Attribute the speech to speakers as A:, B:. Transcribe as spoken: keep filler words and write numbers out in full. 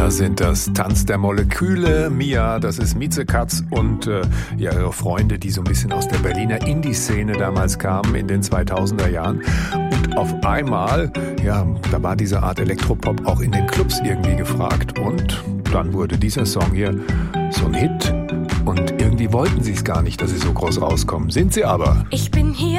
A: Mia sind das, Tanz der Moleküle. Mia, das ist Miezekatz und äh, ja, ihre Freunde, die so ein bisschen aus der Berliner Indie-Szene damals kamen in den zweitausender Jahren. Und auf einmal, ja, da war diese Art Elektropop auch in den Clubs irgendwie gefragt. Und dann wurde dieser Song hier so ein Hit. Und irgendwie wollten sie es gar nicht, dass sie so groß rauskommen. Sind sie aber.
B: Ich bin hier